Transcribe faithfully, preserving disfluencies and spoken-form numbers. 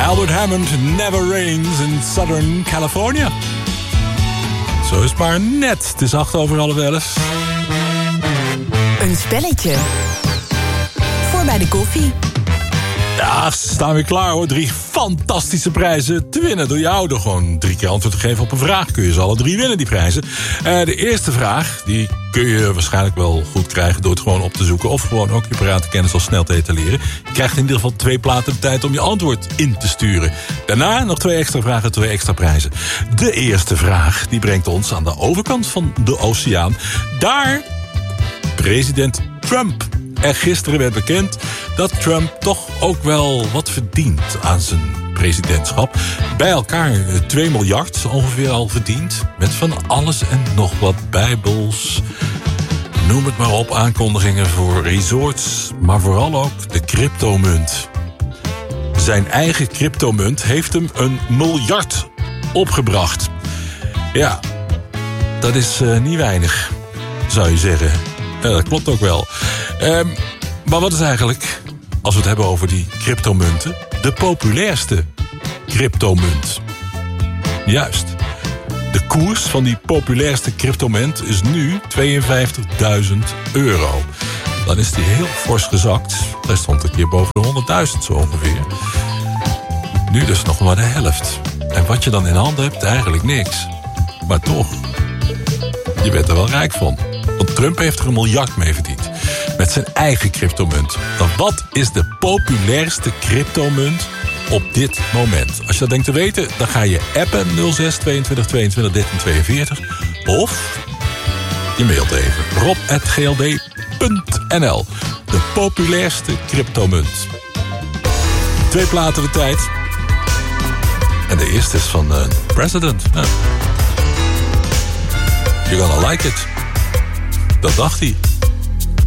Albert Hammond, Never Rains in Southern California. Zo is het maar net. Het is acht over half elf. Een spelletje. Voor bij de koffie. Ja, ze staan weer klaar hoor. Drie fantastische prijzen te winnen door jou. Door gewoon drie keer antwoord te geven op een vraag. Kun je ze alle drie winnen, die prijzen. Uh, de eerste vraag, die kun je waarschijnlijk wel goed krijgen door het gewoon op te zoeken. Of gewoon ook je parate kennis al snel te etaleren. Je krijgt in ieder geval twee platen de tijd om je antwoord in te sturen. Daarna nog twee extra vragen, twee extra prijzen. De eerste vraag, die brengt ons aan de overkant van de oceaan. Daar president Trump. En gisteren werd bekend dat Trump toch ook wel wat verdient aan zijn presidentschap. Bij elkaar twee miljard ongeveer al verdiend. Met van alles en nog wat bijbels. Noem het maar op, aankondigingen voor resorts. Maar vooral ook de cryptomunt. Zijn eigen cryptomunt heeft hem een miljard opgebracht. Ja, dat is uh, niet weinig, zou je zeggen. Ja, dat klopt ook wel. Um, maar wat is eigenlijk, als we het hebben over die cryptomunten, de populairste cryptomunt? Juist. De koers van die populairste cryptomunt is nu tweeënvijftigduizend euro. Dan is die heel fors gezakt. Hij stond een keer boven de honderdduizend zo ongeveer. Nu dus nog maar de helft. En wat je dan in handen hebt, eigenlijk niks. Maar toch, je bent er wel rijk van. Want Trump heeft er een miljard mee verdiend. Met zijn eigen cryptomunt. Dan wat is de populairste cryptomunt op dit moment? Als je dat denkt te weten, dan ga je appen nul zes tweeëntwintig tweeëntwintig dertien tweeënveertig. Of je mailt even rob at g l d punt n l. De populairste cryptomunt. Twee platen de tijd. En de eerste is van uh, President. Ja. You're gonna like it. Dat dacht hij.